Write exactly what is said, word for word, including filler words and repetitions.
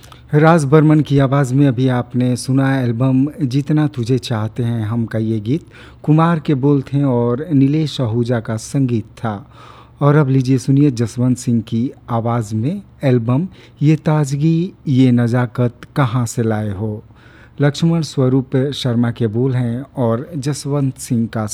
राज बर्मन की आवाज़ में अभी आपने सुना एल्बम जितना तुझे चाहते हैं हम का ये गीत। कुमार के बोल थे और नीलेश आहूजा का संगीत था। और अब लीजिए सुनिए जसवंत सिंह की आवाज़ में एल्बम ये ताजगी ये नज़ाकत कहाँ से लाए हो। लक्ष्मण स्वरूप शर्मा के बोल हैं और जसवंत सिंह का